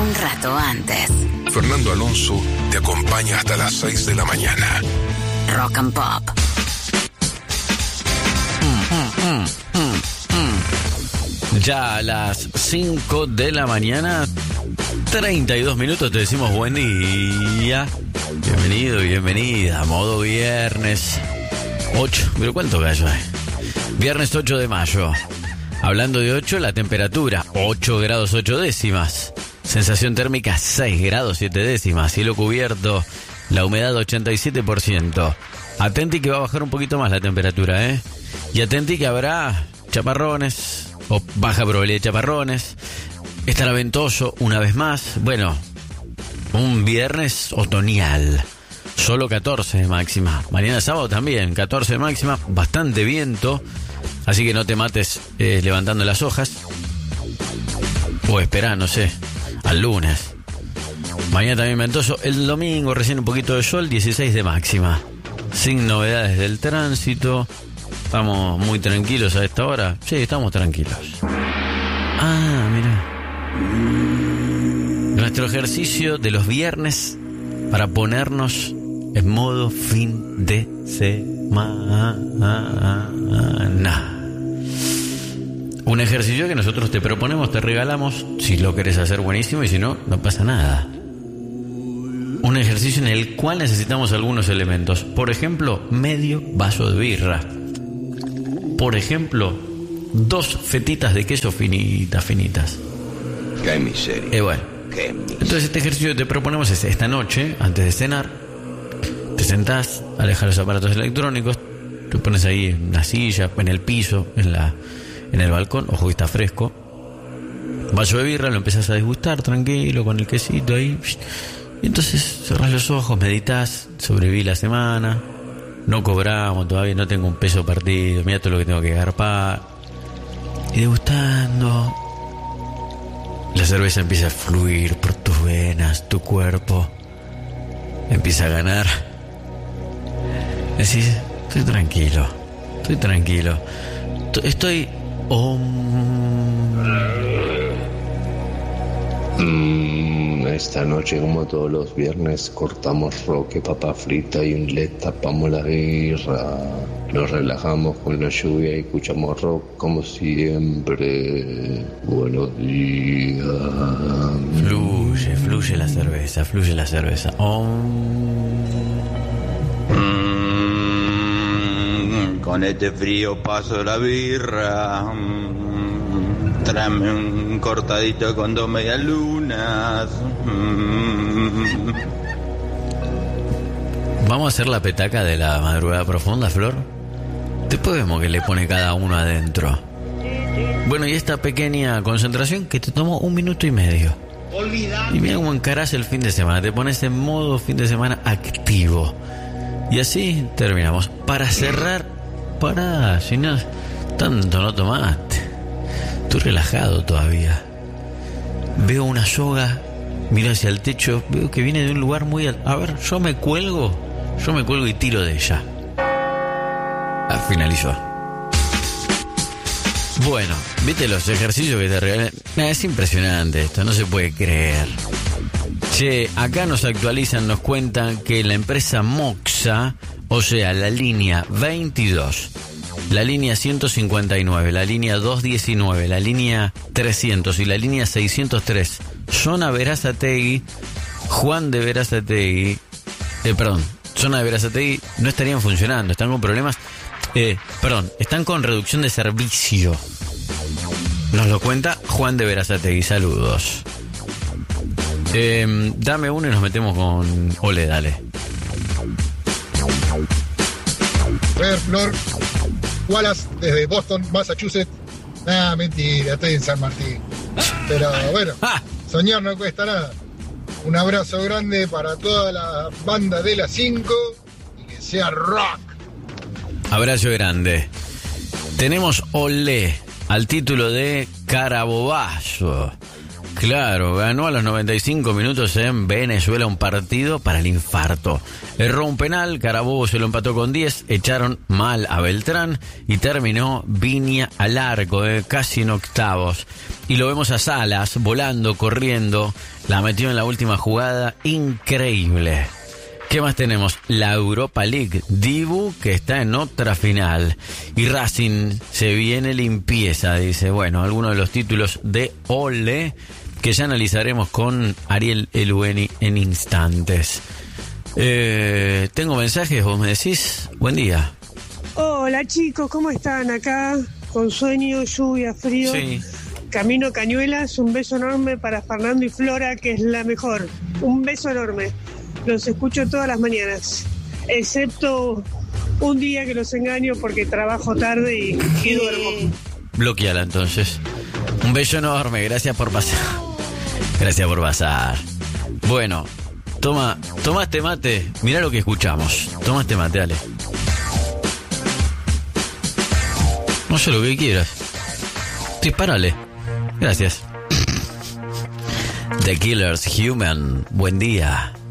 un rato antes. Fernando Alonso te acompaña hasta las 6 de la mañana. Rock and Pop. Ya a las 5 de la mañana, 32 minutos, te decimos buen día. Bienvenido, bienvenida. Modo viernes 8. ¿Pero cuánto gallo hay? Viernes 8 de mayo. Hablando de 8, la temperatura 8 grados 8 décimas. Sensación térmica 6 grados 7 décimas. Cielo cubierto, la humedad 87%. Atenti que va a bajar un poquito más la temperatura, ¿eh? Y atenti que habrá chaparrones o baja probabilidad de chaparrones. Estará ventoso una vez más. Bueno, un viernes otoñal. Solo 14 de máxima. Mañana sábado también, 14 de máxima. Bastante viento. Así que no te mates levantando las hojas. O esperá, no sé, al lunes. Mañana también ventoso. El domingo recién un poquito de sol, 16 de máxima. Sin novedades del tránsito. Estamos muy tranquilos a esta hora. Sí, estamos tranquilos. Ah, mira. Nuestro ejercicio de los viernes para ponernos en modo fin de semana. Un ejercicio que nosotros te proponemos, te regalamos. Si lo querés hacer, buenísimo. Y si no, no pasa nada. Un ejercicio en el cual necesitamos algunos elementos. Por ejemplo, medio vaso de birra. Por ejemplo, 2 fetitas de queso finitas. Qué miseria. Bueno. Entonces este ejercicio que te proponemos es esta noche, antes de cenar, te sentás, alejas los aparatos electrónicos, te pones ahí en una silla, en el piso, en el balcón, ojo que está fresco. Vaso de birra, lo empezás a degustar tranquilo, con el quesito ahí. Y entonces cerrás los ojos, meditas, sobreviví la semana, no cobramos todavía, no tengo un peso partido, mira todo lo que tengo que garpar. Y degustando, la cerveza empieza a fluir por tus venas, tu cuerpo empieza a ganar. Decís, estoy tranquilo. Estoy... Esta noche, como todos los viernes, cortamos roque, papa frita y un LED, tapamos la birra. Nos relajamos con la lluvia y escuchamos rock como siempre. Buenos días. Fluye la cerveza. Con este frío paso la birra. Tráeme un cortadito con 2 medialunas. Vamos a hacer la petaca de la madrugada profunda, Flor. Después vemos que le pone cada uno adentro. Bueno, y esta pequeña concentración que te tomó 1 minuto y medio. Y mira cómo encarás el fin de semana. Te pones en modo fin de semana activo. Y así terminamos. Para cerrar, si no, tanto no tomaste. Estoy relajado todavía. Veo una soga, miro hacia el techo, veo que viene de un lugar muy alto. A ver, yo me cuelgo y tiro de ella. Finalizó. Bueno, viste los ejercicios que te regalé. Es impresionante esto, no se puede creer. Che, acá nos actualizan, nos cuentan que la empresa Moxa, o sea, la línea 22, la línea 159, la línea 219, la línea 300 y la línea 603, zona Berazategui, Zona de Berazategui, no estarían funcionando, están con problemas, están con reducción de servicio. Nos lo cuenta Juan de Berazategui, saludos. Dame uno y nos metemos con Ole, dale. Flor, Wallace desde Boston, Massachusetts. Mentira, estoy en San Martín. Pero bueno, soñar no cuesta nada. Un abrazo grande para toda la banda de las 5 y que sea rock. Abrazo grande. Tenemos Olé al título de Carabobazo. Claro, ganó a los 95 minutos en Venezuela un partido para el infarto. Erró un penal, Carabobo se lo empató con 10, echaron mal a Beltrán y terminó Viña al arco, casi en octavos. Y lo vemos a Salas volando, corriendo, la metió en la última jugada, increíble. ¿Qué más tenemos? La Europa League, Dibu, que está en otra final. Y Racing se viene limpieza, dice. Bueno, algunos de los títulos de Ole que ya analizaremos con Ariel Elueni en instantes. Tengo mensajes, vos me decís. Buen día. Hola chicos, ¿cómo están? Acá con sueño, lluvia, frío. Sí. Camino a Cañuelas, un beso enorme para Fernando y Flora, que es la mejor. Un beso enorme. Los escucho todas las mañanas, excepto un día que los engaño porque trabajo tarde y duermo. Bloqueala entonces. Un beso enorme, gracias por pasar. Gracias por pasar. Bueno, toma este mate, mirá lo que escuchamos. Toma este mate, dale. No sé lo que quieras. Dispárale. Gracias. The Killers Human, buen día.